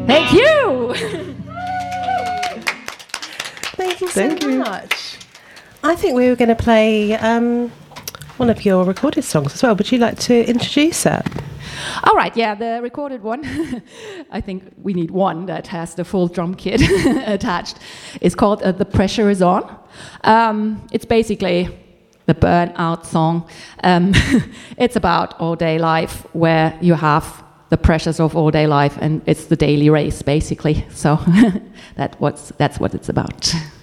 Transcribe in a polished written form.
Thank you. Thank you so much. I think we were going to play one of your recorded songs as well. Would you like to introduce that? All right, yeah, the recorded one. I think we need one that has the full drum kit attached. It's called The Pressure Is On. It's basically the burnout song. It's about all-day life where you have the pressures of all-day life, and it's the daily race, basically. So that's what it's about.